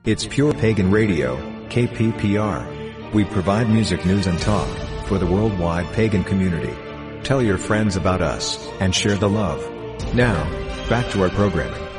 It's Pure Pagan Radio, KPPR. We provide music news and talk for the worldwide pagan community. Tell your friends about us and share the love. Now, back to our programming.